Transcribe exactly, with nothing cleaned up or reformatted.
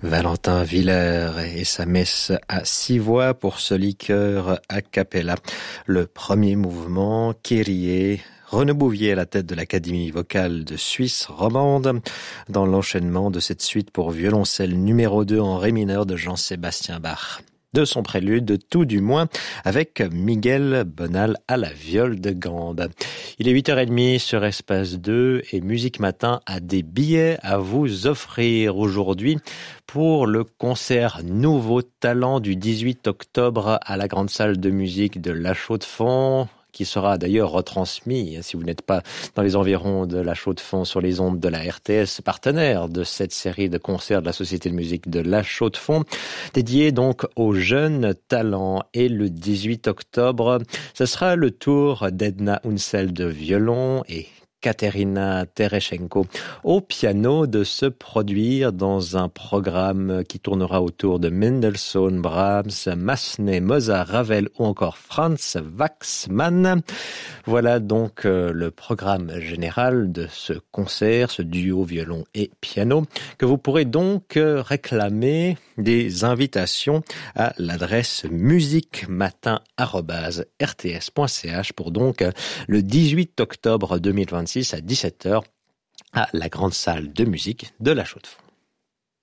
Valentin Villers et sa messe à six voix pour ce liqueur a cappella. Le premier mouvement, Kyrie, Renaud Bouvier à la tête de l'Académie vocale de Suisse romande, dans l'enchaînement de cette suite pour violoncelle numéro deux en ré mineur de Jean-Sébastien Bach. De son prélude, tout du moins, avec Miguel Bonal à la viole de gambe. Il est huit heures trente sur Espace deux et Musique Matin a des billets à vous offrir aujourd'hui pour le concert Nouveau Talent du dix-huit octobre à la grande salle de musique de La Chaux-de-Fonds, qui sera d'ailleurs retransmis, si vous n'êtes pas dans les environs de La Chaux-de-Fonds, sur les ondes de la R T S, partenaire de cette série de concerts de la Société de musique de La Chaux-de-Fonds, dédié donc aux jeunes talents. Et le dix-huit octobre, ce sera le tour d'Edna Unseld de violon et Katerina Tereschenko au piano de se produire dans un programme qui tournera autour de Mendelssohn, Brahms, Massenet, Mozart, Ravel ou encore Franz Waxman. Voilà donc euh, le programme général de ce concert, ce duo violon et piano, que vous pourrez donc euh, réclamer des invitations à l'adresse musiquematin arobase r t s point c h pour donc euh, le dix-huit octobre deux mille vingt-six à dix-sept heures à la grande salle de musique de La Chaux-de-Fonds.